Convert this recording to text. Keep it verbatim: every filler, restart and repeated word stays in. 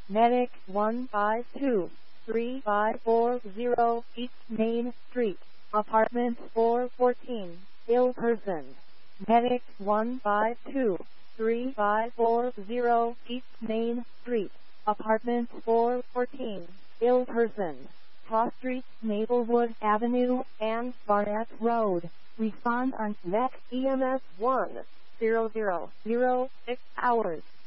Medic one five two, three five four zero East Main Street, apartment four fourteen, ill person. Medic one five two, three five four zero East Main Street, apartment four fourteen, ill person. Cross Street, Maplewood Avenue, and Barnett Road. Respond on N E C E M S one zero zero zero six hours.